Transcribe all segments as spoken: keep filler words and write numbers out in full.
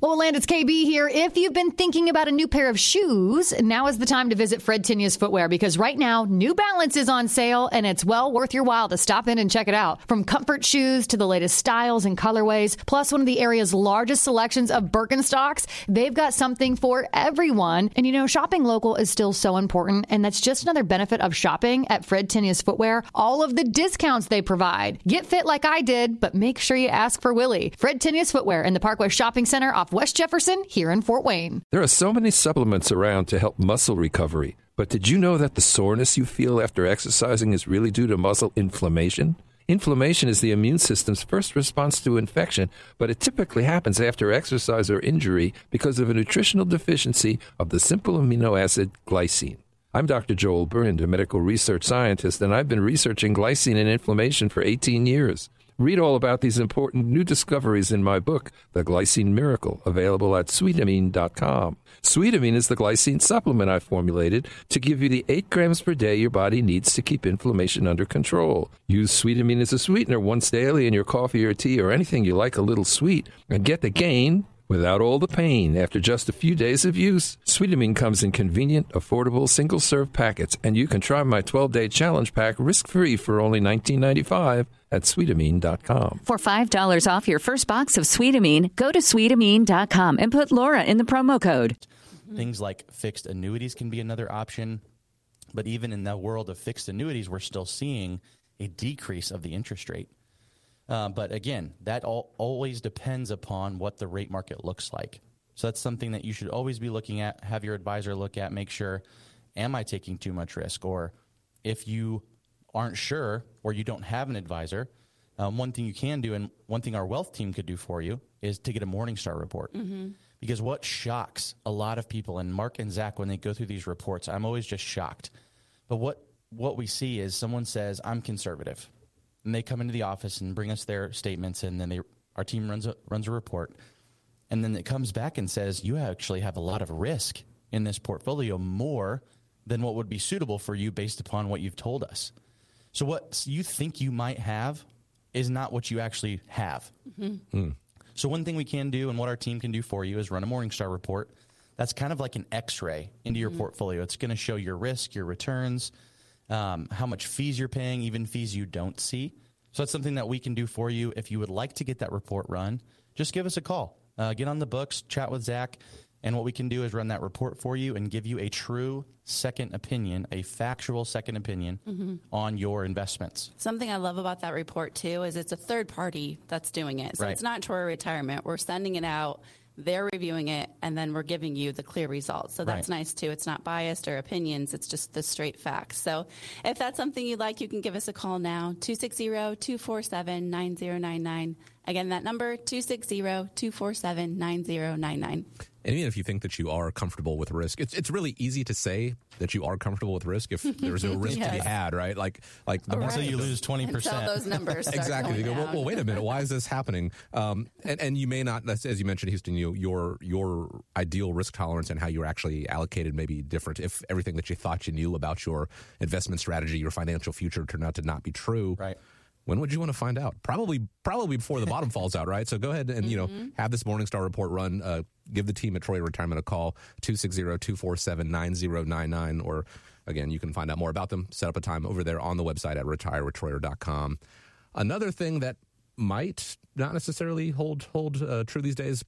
Well, Land, it's K B here. If you've been thinking about a new pair of shoes, now is the time to visit Fred Tinius Footwear, because right now, New Balance is on sale, and it's well worth your while to stop in and check it out. From comfort shoes to the latest styles and colorways, plus one of the area's largest selections of Birkenstocks, they've got something for everyone. And you know, shopping local is still so important, and that's just another benefit of shopping at Fred Tinius Footwear. All of the discounts they provide. Get fit like I did, but make sure you ask for Willie. Fred Tinius Footwear in the Parkway Shopping Center off West Jefferson here in Fort Wayne. There are so many supplements around to help muscle recovery, but did you know that the soreness you feel after exercising is really due to muscle inflammation? Inflammation is the immune system's first response to infection, but it typically happens after exercise or injury because of a nutritional deficiency of the simple amino acid glycine. I'm Doctor Joel Burnd, a medical research scientist, and I've been researching glycine and inflammation for eighteen years. Read all about these important new discoveries in my book, The Glycine Miracle, available at sweetamine dot com. Sweetamine is the glycine supplement I formulated to give you the eight grams per day your body needs to keep inflammation under control. Use Sweetamine as a sweetener once daily in your coffee or tea or anything you like a little sweet, and get the gain without all the pain after just a few days of use. Sweetamine comes in convenient, affordable, single-serve packets, and you can try my twelve-day challenge pack risk-free for only nineteen ninety-five at sweetamine dot com. For five dollars off your first box of Sweetamine, go to sweetamine dot com and put Laura in the promo code. Things like fixed annuities can be another option, but even in the world of fixed annuities, we're still seeing a decrease of the interest rate. Uh, but again, that all, always depends upon what the rate market looks like. So that's something that you should always be looking at, have your advisor look at, make sure, am I taking too much risk? Or if you aren't sure or you don't have an advisor, um, one thing you can do, and one thing our wealth team could do for you, is to get a Morningstar report. Mm-hmm. Because what shocks a lot of people, and Mark and Zach, when they go through these reports, I'm always just shocked. But what, what we see is someone says, I'm conservative. And they come into the office and bring us their statements, and then they, our team runs a, runs a report. And then it comes back and says, you actually have a lot of risk in this portfolio, more than what would be suitable for you based upon what you've told us. So what you think you might have is not what you actually have. Mm-hmm. Mm. So one thing we can do, and what our team can do for you, is run a Morningstar report. That's kind of like an x-ray into your mm-hmm. portfolio. It's going to show your risk, your returns, Um, how much fees you're paying, even fees you don't see. So that's something that we can do for you. If you would like to get that report run, just give us a call. Uh, get on the books, chat with Zach, and what we can do is run that report for you and give you a true second opinion, a factual second opinion mm-hmm. on your investments. Something I love about that report, too, is it's a third party that's doing it. So right. It's not Torrey Retirement. We're sending it out. They're reviewing it, and then we're giving you the clear results. So that's right. Nice, too. It's not biased or opinions. It's just the straight facts. So if that's something you'd like, you can give us a call now, two six zero, two four seven, nine zero nine nine. Again, that number, two six zero, two four seven, nine zero nine nine. And even if you think that you are comfortable with risk, it's it's really easy to say that you are comfortable with risk if there's no risk yes. to be had, right? Like like the right. So you lose twenty percent. Until those numbers start exactly. You go, well, down. well, wait a minute. Why is this happening? Um, and, and you may not, as you mentioned, Houston, you, your your ideal risk tolerance and how you're actually allocated may be different. If everything that you thought you knew about your investment strategy, your financial future turned out to not be true, right? When would you want to find out? Probably probably before the bottom falls out, right? So go ahead and, mm-hmm. you know, have this Morningstar report run. Uh, give the team at Torrey Retirement a call, two six zero, two four seven, nine zero nine nine. Or, again, you can find out more about them. Set up a time over there on the website at retire with troyer dot com. Another thing that might not necessarily hold hold uh, true these days,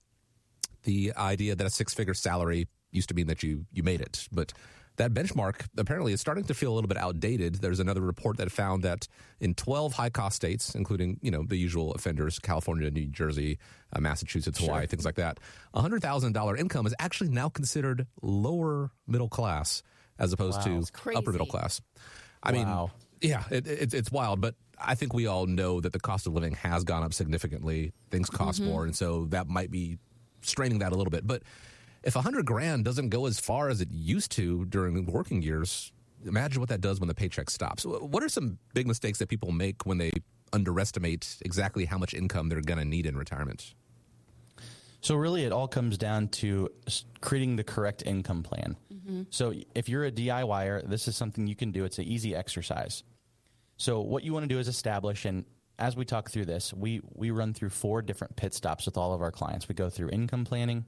the idea that a six-figure salary used to mean that you, you made it. But that benchmark apparently is starting to feel a little bit outdated. There's another report that found that in twelve high-cost states, including, you know, the usual offenders, California, New Jersey, uh, Massachusetts, Hawaii, sure. things like that, one hundred thousand dollars income is actually now considered lower middle class as opposed wow. to upper middle class. I wow. mean, yeah, it, it, it's wild, but I think we all know that the cost of living has gone up significantly. Things cost mm-hmm. more, and so that might be straining that a little bit. But if a hundred grand doesn't go as far as it used to during the working years, imagine what that does when the paycheck stops. What are some big mistakes that people make when they underestimate exactly how much income they're going to need in retirement? So really it all comes down to creating the correct income plan. Mm-hmm. So if you're a DIYer, this is something you can do. It's an easy exercise. So what you want to do is establish, and as we talk through this, we, we run through four different pit stops with all of our clients. We go through income planning,